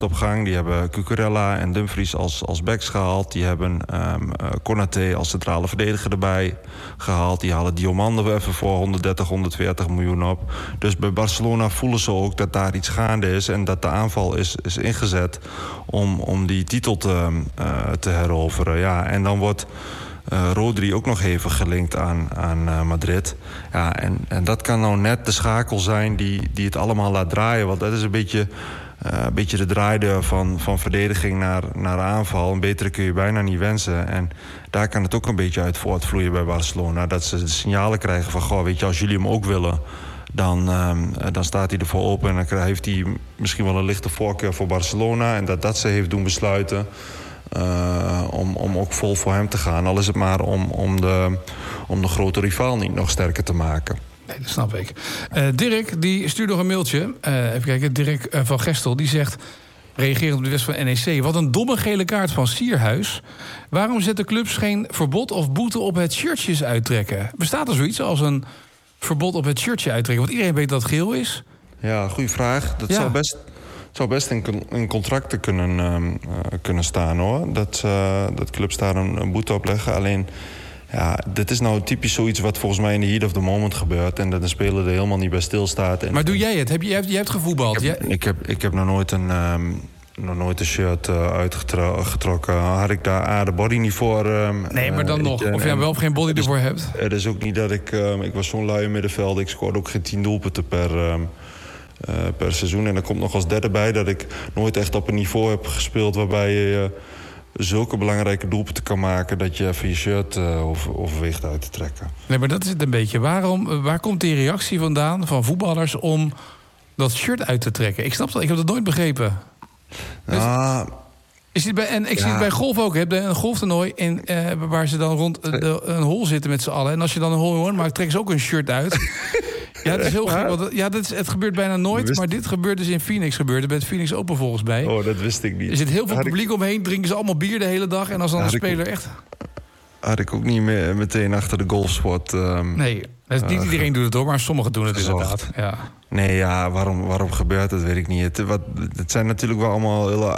op gang. Die hebben Cucurella en Dumfries als backs gehaald. Die hebben Konaté als centrale verdediger erbij gehaald. Die halen Diomande even voor 130, 140 miljoen op. Dus bij Barcelona voelen ze ook dat daar iets gaande is en dat de aanval is ingezet om die titel te heroveren. Ja, en dan wordt Rodri ook nog even gelinkt aan Madrid. Ja, en dat kan nou net de schakel zijn die het allemaal laat draaien. Want dat is een beetje de draaideur van verdediging naar aanval. Een betere kun je bijna niet wensen. En daar kan het ook een beetje uit voortvloeien bij Barcelona. Dat ze de signalen krijgen van, goh, weet je, als jullie hem ook willen, dan staat hij ervoor open. En dan heeft hij misschien wel een lichte voorkeur voor Barcelona. En dat ze heeft doen besluiten om ook vol voor hem te gaan. Al is het maar om de grote rivaal niet nog sterker te maken. Nee, dat snap ik. Dirk, die stuurt nog een mailtje. Even kijken, Dirk van Gestel, die zegt, reagerend op de wedstrijd van NEC, wat een domme gele kaart van Sierhuis. Waarom zetten clubs geen verbod of boete op het shirtjes uittrekken? Bestaat er zoiets als een verbod op het shirtje uittrekken? Want iedereen weet dat het geel is. Ja, goede vraag. Dat zou best in contracten kunnen staan, hoor. Dat clubs daar een boete op leggen. Alleen, ja, dit is nou typisch zoiets wat volgens mij in de heat of the moment gebeurt. En dat een speler er helemaal niet bij stilstaat. Maar doe jij het? Jij hebt gevoetbald. Ik heb nog nooit een shirt uitgetrokken. Had ik daar de body niet voor. Nee, maar dan nog. Of jij wel of geen body ervoor hebt. Het is ook niet dat ik was zo'n luie middenveld. Ik scoorde ook geen 10 doelpunten per seizoen. En er komt nog als derde bij dat ik nooit echt op een niveau heb gespeeld waarbij je zulke belangrijke doelpunten kan maken dat je even je shirt overweegt uit te trekken. Nee, maar dat is het een beetje. Waar komt die reactie vandaan van voetballers om dat shirt uit te trekken? Ik snap dat, ik heb dat nooit begrepen. Ik zie het bij golf ook. Je hebt een golftoernooi waar ze dan rond een hol zitten met z'n allen. En als je dan een hole-in-one maakt, trekken ze ook een shirt uit. Ja, het is heel gek. Ja, het gebeurt bijna nooit. Maar dit gebeurt dus in Phoenix. Bij het Phoenix Open volgens mij. Oh, dat wist ik niet. Er zit heel veel publiek omheen. Drinken ze allemaal bier de hele dag. En als dan een speler echt... Had ik ook niet meer meteen achter de golfsport. Nee, niet iedereen doet het hoor. Maar sommigen doen het inderdaad. Ja. Nee, ja, waarom gebeurt dat, weet ik niet. Het zijn natuurlijk wel allemaal hele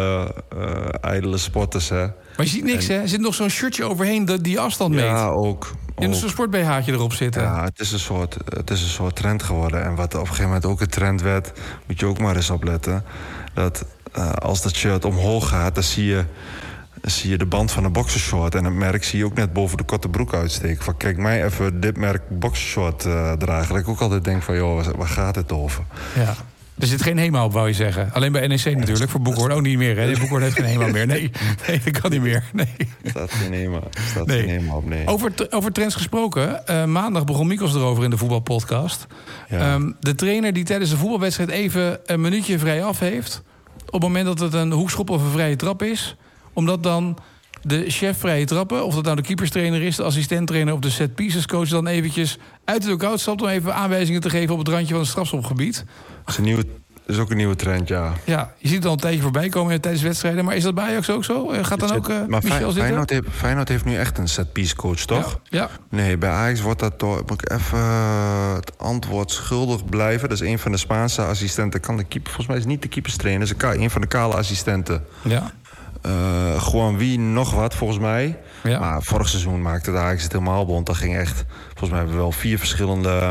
ijdele sporters, hè. Maar je ziet niks, hè? Er zit nog zo'n shirtje overheen die afstand meet. Ja, ook. Je hebt zo'n sport-BH'tje erop zitten. Ja, het is een soort trend geworden. En wat op een gegeven moment ook een trend werd, moet je ook maar eens opletten. Dat als dat shirt omhoog gaat, dan zie je de band van een boxershort. En het merk zie je ook net boven de korte broek uitsteken. Van kijk mij even dit merk boxershort dragen. Dat ik ook altijd denk van, joh, waar gaat het over? Ja. Er zit geen HEMA op, wou je zeggen. Alleen bij NEC natuurlijk. Voor Boekhoorn ook niet meer. Hè? Boekhoorn heeft geen HEMA meer. Nee, dat kan niet meer. Nee. Staat geen HEMA op, nee. Over trends gesproken. Maandag begon Mikkels erover in de voetbalpodcast. Ja. De trainer die tijdens de voetbalwedstrijd even een minuutje vrij af heeft. Op het moment dat het een hoekschop of een vrije trap is. Omdat dan de chef vrije trappen, of dat nou de keeperstrainer is, de assistenttrainer of de set pieces coach, dan eventjes uit de dugout stapt om even aanwijzingen te geven op het randje van het strafschopgebied. Dat is ook een nieuwe trend, ja. Ja, je ziet het al een tijdje voorbij komen tijdens wedstrijden. Maar is dat bij Ajax ook zo? Gaat dan ook Michel zitten? Feyenoord heeft nu echt een set-piece coach, toch? Ja. Nee, bij Ajax wordt dat toch... Moet ik even het antwoord schuldig blijven. Dat is een van de Spaanse assistenten. Kan de keeper, volgens mij is het niet de keeperstrainer. Dat is een van de kale assistenten. Ja. Gewoon wie nog wat, volgens mij. Ja. Maar vorig seizoen maakte de Ajax het helemaal bond. Dat ging echt... Volgens mij hebben we wel 4 verschillende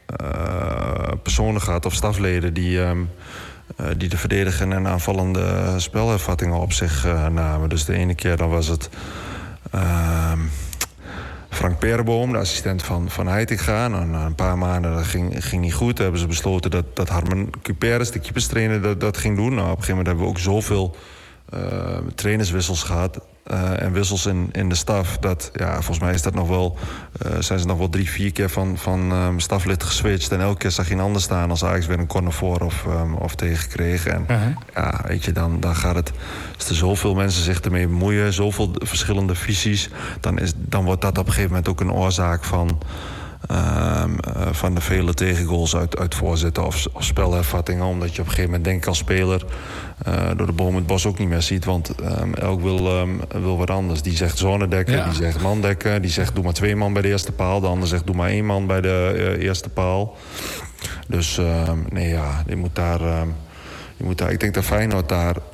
personen gehad, of stafleden, die de verdedigende en aanvallende spelervattingen op zich namen. Dus de ene keer dan was het Frank Perenboom, de assistent van Heitinga. En na een paar maanden dat ging niet goed. Toen hebben ze besloten dat Harmen Cuperes, de keeperstrainer, dat ging doen. Nou, op een gegeven moment hebben we ook zoveel trainerswissels gehad. En wissels in de staf. Dat, ja, volgens mij is dat nog wel, zijn ze nog wel 3-4 keer van staflid geswitcht. En elke keer zag je een ander staan als Ajax weer een corner voor of tegen kreeg. En ja, weet je, dan gaat het. Als er zoveel mensen zich ermee bemoeien, zoveel verschillende visies, dan wordt dat op een gegeven moment ook een oorzaak van de vele tegengoals uit voorzitten of spelhervattingen. Omdat je op een gegeven moment, denk ik als speler, door de boom het bos ook niet meer ziet. Want elk wil wat anders. Die zegt zone dekken, die zegt man dekken. Die zegt doe maar 2 man bij de eerste paal. De ander zegt doe maar 1 man bij de eerste paal. Dus nee, ja, je moet daar... ik denk dat Feyenoord daar